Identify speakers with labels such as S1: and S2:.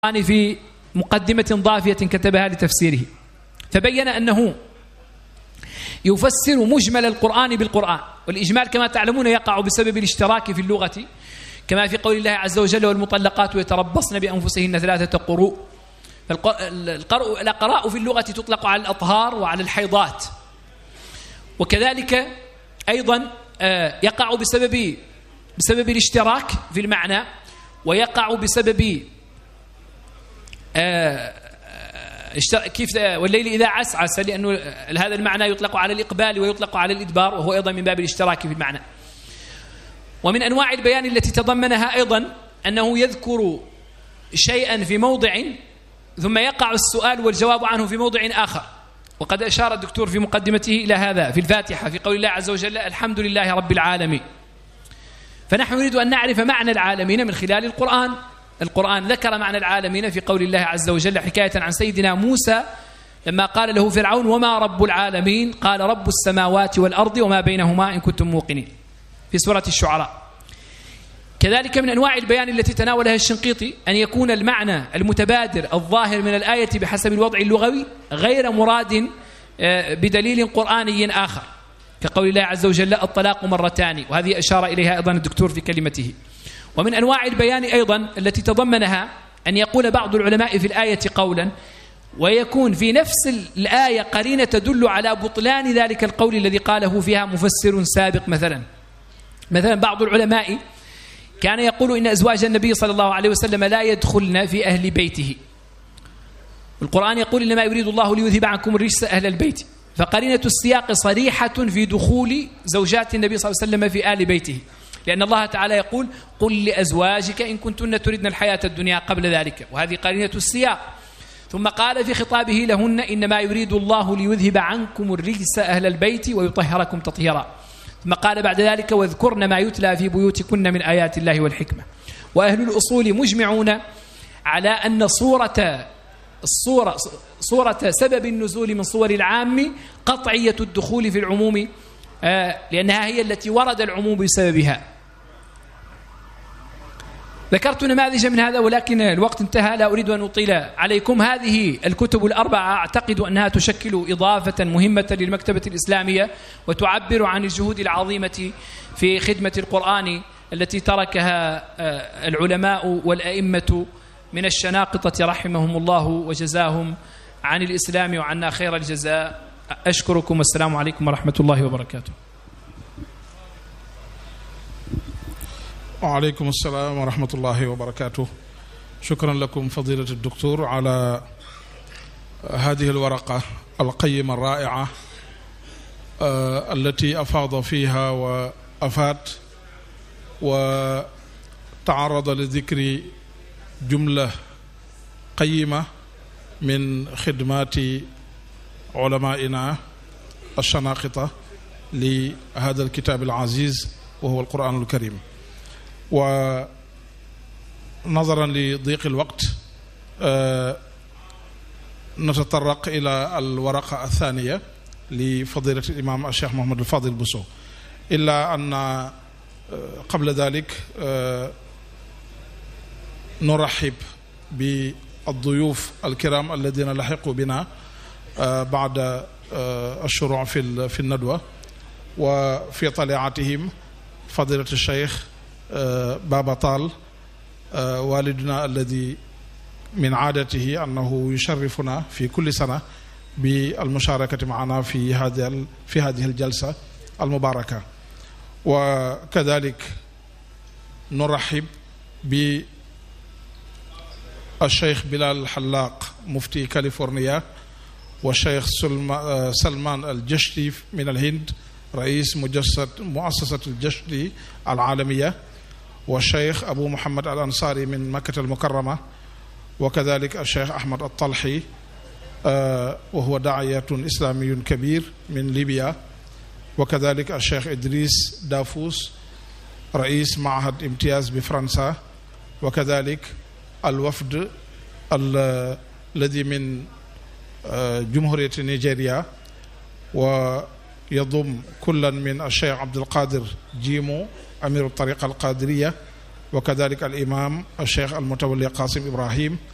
S1: في مقدمة ضافية كتبها لتفسيره، فبين أنه يفسر مجمل القرآن بالقرآن، والإجمال كما تعلمون يقع بسبب الاشتراك في اللغة، كما في قول الله عز وجل: والمطلقات يتربصن بأنفسهن 3 قروء. القراء في اللغة تطلق على الأطهار وعلى الحيضات، وكذلك أيضا يقع بسبب الاشتراك في المعنى، ويقع بسبب كيف والليل إذا عسعس، لأنه هذا المعنى يطلق على الإقبال ويطلق على الإدبار، وهو أيضا من باب الاشتراك في المعنى. ومن أنواع البيان التي تضمنها أيضا أنه يذكر شيئا في موضع ثم يقع السؤال والجواب عنه في موضع آخر، وقد أشار الدكتور في مقدمته إلى هذا في الفاتحة في قول الله عز وجل: الحمد لله رب العالمين. فنحن نريد أن نعرف معنى العالمين من خلال القرآن ذكر معنى العالمين في قول الله عز وجل حكاية عن سيدنا موسى لما قال له فرعون: وما رب العالمين؟ قال: رب السماوات والأرض وما بينهما إن كنتم موقنين، في سورة الشعراء. كذلك من أنواع البيان التي تناولها الشنقيطي أن يكون المعنى المتبادر الظاهر من الآية بحسب الوضع اللغوي غير مراد بدليل قرآني آخر، كقول الله عز وجل: الطلاق مرتان، وهذه أشار إليها أيضا الدكتور في كلمته. ومن أنواع البيان أيضا التي تضمنها أن يقول بعض العلماء في الآية قولا ويكون في نفس الآية قرينة تدل على بطلان ذلك القول الذي قاله فيها مفسر سابق. مثلا بعض العلماء كان يقول إن أزواج النبي صلى الله عليه وسلم لا يدخلن في أهل بيته، والقرآن يقول: إنما يريد الله ليذهب عنكم الرجس أهل البيت، فقرينة السياق صريحة في دخول زوجات النبي صلى الله عليه وسلم في آل بيته، لأن الله تعالى يقول: قل لأزواجك إن كنتن تردن الحياة الدنيا قبل ذلك، وهذه قرينة السياق. ثم قال في خطابه لهن: إنما يريد الله ليذهب عنكم الرجس أهل البيت ويطهركم تطهيرا. ثم قال بعد ذلك: واذكرن ما يتلى في بيوتكن من آيات الله والحكمة. وأهل الأصول مجمعون على أن صورة سبب النزول من صور العام قطعية الدخول في العموم، لأنها هي التي ورد العموم بسببها. ذكرت نماذج من هذا ولكن الوقت انتهى، لا أريد أن أطيل عليكم. هذه الكتب الأربعة أعتقد أنها تشكل إضافة مهمة للمكتبة الإسلامية، وتعبر عن الجهود العظيمة في خدمة القرآن التي تركها العلماء والأئمة من الشناقطة رحمهم الله وجزاهم عن الإسلام وعنا خير الجزاء. أشكركم، والسلام عليكم ورحمة الله وبركاته.
S2: وعليكم السلام ورحمة الله وبركاته. شكرا لكم فضيلة الدكتور على هذه الورقة القيمة الرائعة التي أفاض فيها وأفاد وتعرض لذكر جملة قيمة من خدمات علمائنا الشناقطة لهذا الكتاب العزيز وهو القرآن الكريم. ونظرا لضيق الوقت نتطرق إلى الورقة الثانية لفضيلة الإمام الشيخ محمد الفاضل بوسو، إلا أن قبل ذلك نرحب بالضيوف الكرام الذين لحقوا بنا بعد الشروع في الندوة، وفي طليعتهم فضيلة الشيخ بابا طال والدنا الذي من عادته أنه يشرفنا في كل سنة بالمشاركة معنا في هذه الجلسة المباركة. وكذلك نرحب بالشيخ بلال الحلاق مفتي كاليفورنيا، والشيخ سلمان الجشتي من الهند رئيس مؤسسة الجشتي العالمية، والشيخ أبو محمد الأنصاري من مكة المكرمة، وكذلك الشيخ أحمد الطلحي وهو داعية إسلامي كبير من ليبيا، وكذلك الشيخ إدريس دافوس رئيس معهد امتياز بفرنسا، وكذلك الوفد الذي من جمهورية نيجيريا، ويضم كلا من الشيخ عبد القادر جيمو أمير الطريقة القادرية، وكذلك الإمام الشيخ المتولي قاسم إبراهيم